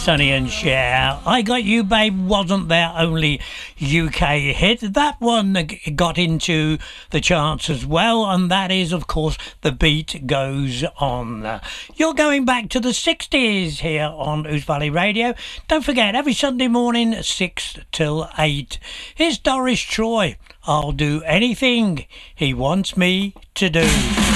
Sonny and Cher. I Got You Babe wasn't their only UK hit. That one got into the charts as well, and that is, of course, The Beat Goes On. You're going back to the 60s here on Ouse Valley Radio. Don't forget, every Sunday morning, 6 till 8. Here's Doris Troy. I'll do anything he wants me to do.